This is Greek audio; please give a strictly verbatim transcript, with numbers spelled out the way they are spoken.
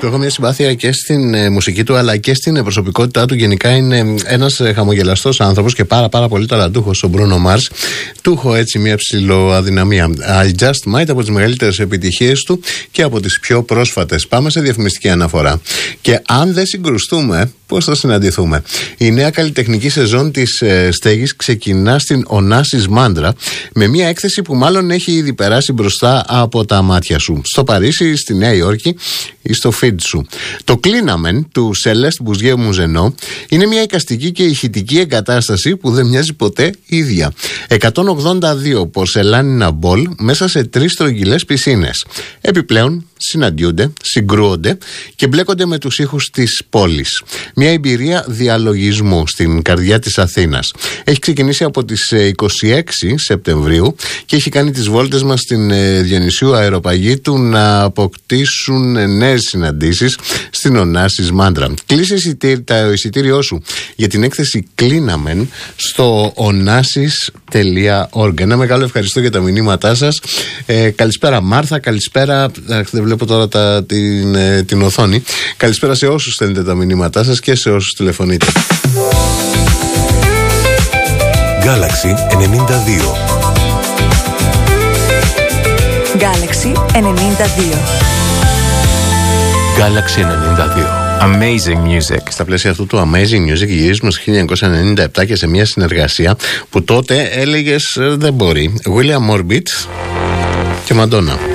Του έχω μια συμπάθεια και στην ε, μουσική του αλλά και στην ε, προσωπικότητά του. Γενικά είναι ένας ε, χαμογελαστός άνθρωπος και πάρα πάρα πολύ ταλαντούχος ο Μπρούνο Μάρς. Του έχω έτσι μια ψηλοαδυναμία. I Just Might από τις μεγαλύτερες επιτυχίες του και από τις πιο πρόσφατες. Πάμε σε διαφημιστική αναφορά. Και αν δεν συγκρουστούμε, πώς θα συναντηθούμε? Η νέα καλλιτεχνική σεζόν της ε, Στέγης ξεκινά στην Ωνάσης Μάντρα με μια έκθεση που μάλλον έχει ήδη περάσει μπροστά από τα μάτια σου. Στο Παρίσι, στη Νέα Υόρκη ή στο feed σου. Το Κλίναμεν του Σελέστ Μπουζιέ Μουζενό είναι μια εικαστική και ηχητική εγκατάσταση που δεν μοιάζει ποτέ ίδια. εκατόν ογδόντα δύο πορσελάνινα μπολ μέσα σε τρεις στρογγυλές πισίνες. Επιπλέον συναντιούνται, συγκρούονται και μπλέκονται με τους ήχους της πόλης. Μια εμπειρία διαλογισμού στην καρδιά της Αθήνας. Έχει ξεκινήσει από τις είκοσι έξι Σεπτεμβρίου και έχει κάνει τις βόλτες μας στην Διονυσίου Αεροπαγήτου να αποκτήσουν νέες συναντήσεις στην Ωνάσης Μάντρα. Κλείσε το εισιτήριό σου για την έκθεση Κλίναμεν στο ονάσης τελεία org. Ένα μεγάλο ευχαριστώ για τα μηνύματά σας. Ε, καλησπέρα Μάρθα, καλησπέρα. Δεν βλέπω τώρα τα, την, ε, την οθόνη. Καλησπέρα σε όσους στέλνετε τα μηνύματά σας και σε όσους τηλεφωνείτε. Galaxy ενενήντα δύο. Galaxy ενενήντα δύο. Galaxy ενενήντα δύο. Amazing Music. Στα πλαίσια αυτού του Amazing Music γυρίζουμε στο χίλια εννιακόσια ενενήντα επτά και σε μια συνεργασία που τότε έλεγες δεν μπορεί. William Orbit και Madonna.